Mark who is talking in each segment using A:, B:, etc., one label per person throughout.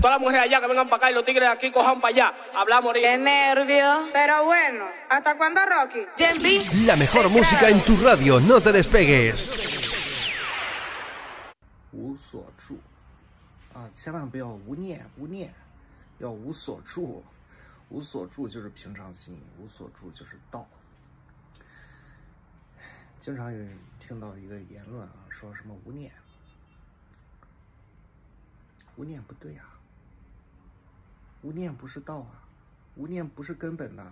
A: Todas las mujeres allá que vengan para acá y los tigres de aquí cojan para allá. Hablamos de...
B: ¡Qué nervios! Pero bueno, ¿hasta cuándo, Rocky?
C: La mejor música en tu radio, no te despegues.
D: 无所住啊，千万不要无念，要无所住。无所住就是平常心，无所住就是道。经常有人听到一个言论啊，说什么无念，无念不对啊，无念不是道啊，无念不是根本的。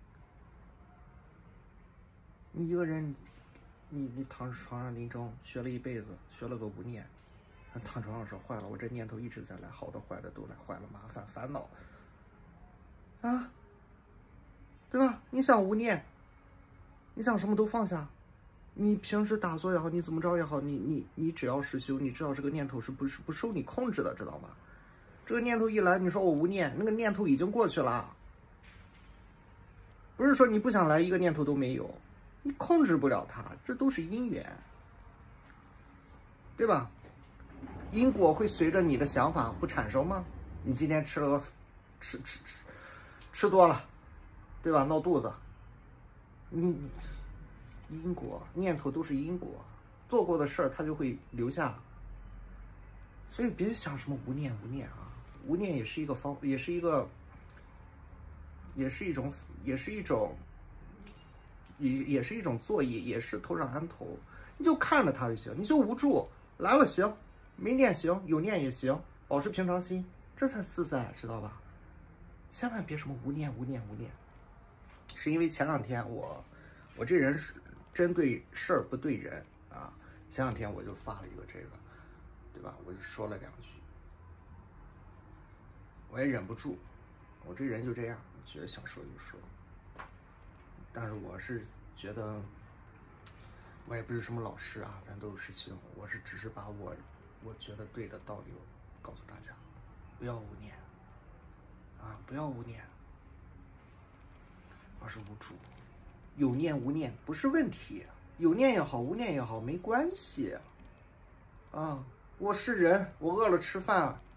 D: 你一个人，你躺床上临终学了一辈子，学了个无念，躺床上说坏了，我这念头一直在来，好的坏的都来，坏了麻烦烦恼啊，对吧？你想无念，你想什么都放下。你平时打坐也好，你怎么着也好，你只要是修，你知道这个念头是不受你控制的，知道吗？这个念头一来，你说我无念，那个念头已经过去了。不是说你不想来，一个念头都没有，你控制不了它，这都是因缘，对吧？因果会随着你的想法不产生吗？你今天吃了个吃多了，对吧？闹肚子，因果念头都是因果，做过的事儿它就会留下，所以别想什么无念啊，无念也是一个也是一种作业，也是头上安头，你就看着它就行，你就无助，来了行，没念行，有念也行，保持平常心，这才自在，知道吧？千万别什么无念，是因为前两天我这人是针对事儿不对人啊，前两天我就发了一个这个，对吧？我就说了2句，我也忍不住，我这人就这样，觉得想说就说，但是我是觉得，我也不是什么老师啊，咱都是师兄，我是只是把我觉得对的道理告诉大家，不要无念啊，不要无念，而是无助。有念无念不是问题，有念也好，无念也好，没关系啊。我是人，我饿了吃饭，